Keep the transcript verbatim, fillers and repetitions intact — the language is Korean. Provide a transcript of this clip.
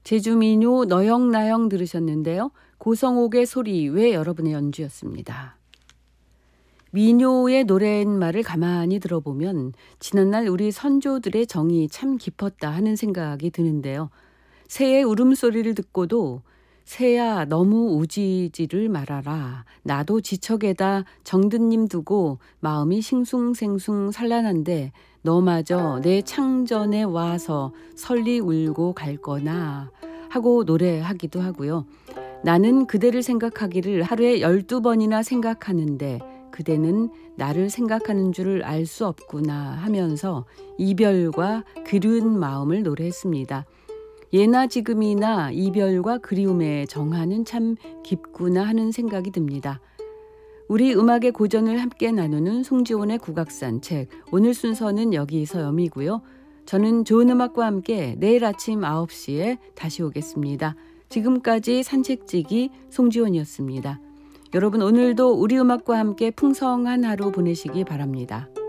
제주민요 너영나영 들으셨는데요. 고성옥의 소리 왜 여러분의 연주였습니다. 민요의 노랫말을 가만히 들어보면 지난날 우리 선조들의 정이 참 깊었다 하는 생각이 드는데요. 새의 울음소리를 듣고도 새야 너무 우지지를 말아라. 나도 지척에다 정든님 두고 마음이 싱숭생숭 산란한데 너마저 내 창전에 와서 설리 울고 갈 거나 하고 노래하기도 하고요. 나는 그대를 생각하기를 하루에 열두 번이나 생각하는데 그대는 나를 생각하는 줄 알 수 없구나 하면서 이별과 그리운 마음을 노래했습니다. 예나 지금이나 이별과 그리움의 정화는 참 깊구나 하는 생각이 듭니다. 우리 음악의 고전을 함께 나누는 송지온의 국악산책, 오늘 순서는 여기서 여미고요. 저는 좋은 음악과 함께 내일 아침 아홉 시에 다시 오겠습니다. 지금까지 산책지기 송지온이었습니다. 여러분 오늘도 우리 음악과 함께 풍성한 하루 보내시기 바랍니다.